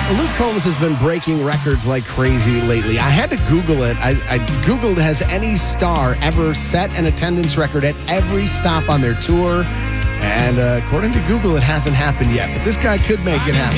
Luke Combs has been breaking records like crazy lately. I had to Google it. I Googled, has any star ever set an attendance record at every stop on their tour? And according to Google, it hasn't happened yet. But this guy could make it happen.